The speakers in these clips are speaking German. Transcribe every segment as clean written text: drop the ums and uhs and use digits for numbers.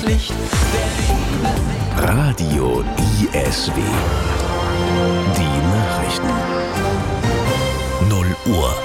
Licht der Liebe. Radio ISW. Die Nachrichten. 0 Uhr.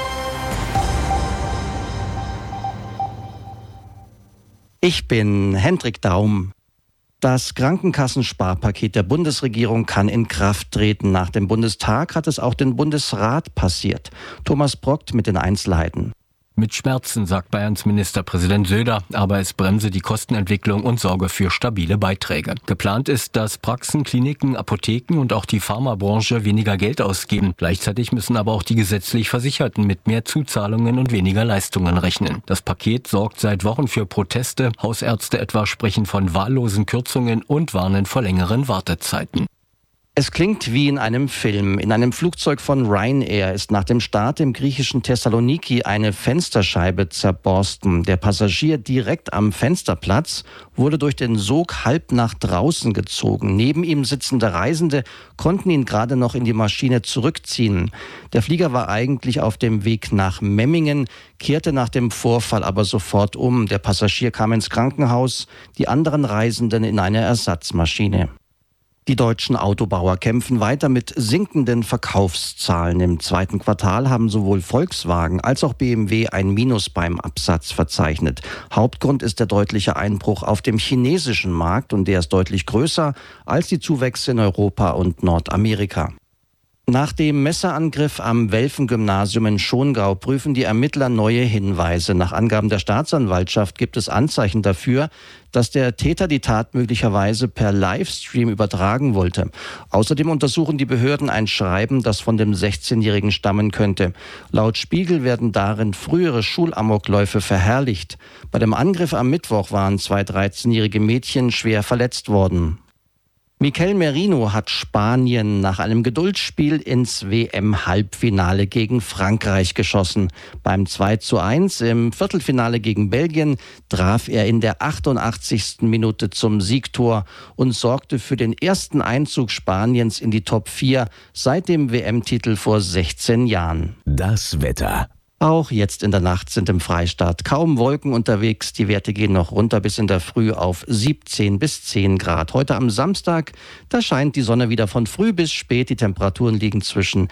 Ich bin Hendrik Daum. Das Krankenkassensparpaket der Bundesregierung kann in Kraft treten. Nach dem Bundestag hat es auch den Bundesrat passiert. Thomas Brockt mit den Einzelheiten. Mit Schmerzen, sagt Bayerns Ministerpräsident Söder, aber es bremse die Kostenentwicklung und sorge für stabile Beiträge. Geplant ist, dass Praxen, Kliniken, Apotheken und auch die Pharmabranche weniger Geld ausgeben. Gleichzeitig müssen aber auch die gesetzlich Versicherten mit mehr Zuzahlungen und weniger Leistungen rechnen. Das Paket sorgt seit Wochen für Proteste. Hausärzte etwa sprechen von wahllosen Kürzungen und warnen vor längeren Wartezeiten. Es klingt wie in einem Film. In einem Flugzeug von Ryanair ist nach dem Start im griechischen Thessaloniki eine Fensterscheibe zerborsten. Der Passagier direkt am Fensterplatz wurde durch den Sog halb nach draußen gezogen. Neben ihm sitzende Reisende konnten ihn gerade noch in die Maschine zurückziehen. Der Flieger war eigentlich auf dem Weg nach Memmingen, kehrte nach dem Vorfall aber sofort um. Der Passagier kam ins Krankenhaus, die anderen Reisenden in eine Ersatzmaschine. Die deutschen Autobauer kämpfen weiter mit sinkenden Verkaufszahlen. Im zweiten Quartal haben sowohl Volkswagen als auch BMW ein Minus beim Absatz verzeichnet. Hauptgrund ist der deutliche Einbruch auf dem chinesischen Markt und der ist deutlich größer als die Zuwächse in Europa und Nordamerika. Nach dem Messerangriff am Welfen-Gymnasium in Schongau prüfen die Ermittler neue Hinweise. Nach Angaben der Staatsanwaltschaft gibt es Anzeichen dafür, dass der Täter die Tat möglicherweise per Livestream übertragen wollte. Außerdem untersuchen die Behörden ein Schreiben, das von dem 16-Jährigen stammen könnte. Laut Spiegel werden darin frühere Schulamokläufe verherrlicht. Bei dem Angriff am Mittwoch waren 2 13-jährige Mädchen schwer verletzt worden. Mikel Merino hat Spanien nach einem Geduldsspiel ins WM-Halbfinale gegen Frankreich geschossen. Beim 2:1 im Viertelfinale gegen Belgien traf er in der 88. Minute zum Siegtor und sorgte für den ersten Einzug Spaniens in die Top 4 seit dem WM-Titel vor 16 Jahren. Das Wetter. Auch jetzt in der Nacht sind im Freistaat kaum Wolken unterwegs. Die Werte gehen noch runter bis in der Früh auf 17 bis 10 Grad. Heute am Samstag, da scheint die Sonne wieder von früh bis spät. Die Temperaturen liegen zwischen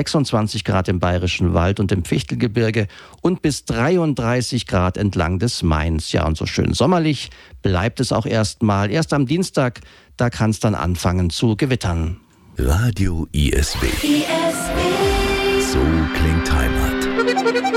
26 Grad im Bayerischen Wald und im Fichtelgebirge und bis 33 Grad entlang des Mains. Ja, und so schön sommerlich bleibt es auch erstmal. Erst am Dienstag, da kann es dann anfangen zu gewittern. Radio ISW. So klingt Heimat.